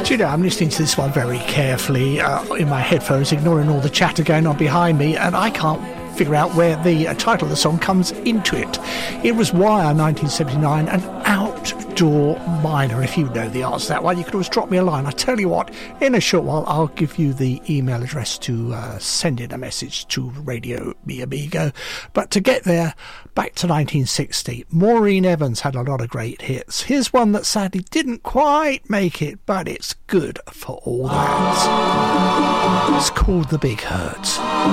Do you know, I'm listening to this one very carefully in my headphones, ignoring all the chatter going on behind me, and I can't figure out where the title of the song comes into it. It was Wire, 1979, an outdoor miner. If you know the answer to that one, you can always drop me a line. I tell you what, in a short while, I'll give you the email address to send in a message to Radio Mi Amigo. But to get there, back to 1960, Maureen Evans had a lot of great hits. Here's one that sadly didn't quite make it, but it's good for all that. It's called The Big Hurt.